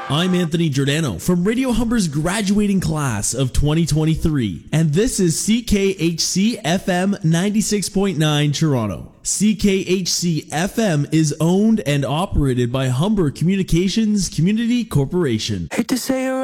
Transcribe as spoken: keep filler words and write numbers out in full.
I'm Anthony Giordano from Radio Humber's graduating class of twenty twenty-three, and this is C K H C F M ninety-six point nine Toronto. C K H C F M is owned and operated by Humber Communications Community Corporation. Hate to say